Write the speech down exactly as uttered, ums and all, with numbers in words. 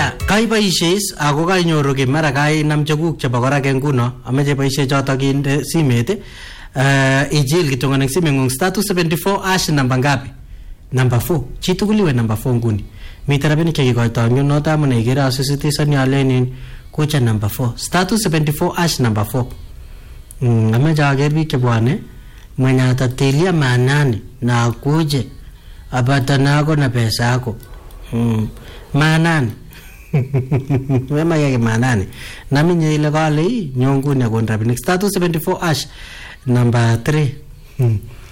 Aya, kai boisies ako kainyoru ki mara kai nam chekuk chebo kora ke nguno ameche boisie choto kinde simet eh ijil kityo ngane simengung star two seventy-four ash namba ngapi? Number four. Chitugul iwe number four nguni. Miten rabinik chekikoito nyu nota amune ikere asisitisan yalenin kucha number four. Star two seventy-four ash number four. Mm, ameche aker biik chebwane mwenye atatilia maanani na akuje apata nako na pesa yako. Mm, maanani. Wema yake maanani. Nami nye ile kale hii nyongu ni akon rabinik. Star two seventy-four ash number three. Hmm.